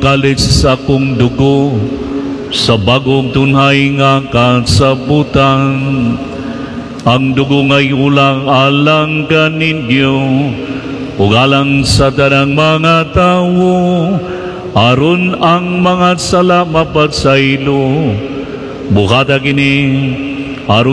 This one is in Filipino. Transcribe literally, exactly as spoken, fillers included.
kalit sa akong dugo, sa bagong tunhay nga kasabutan. Ang dugo ngay ulang alang kaninyo, ug alang sa tanang mga tawo, aron ang mga sala mapatsaylo. Bukata kini aron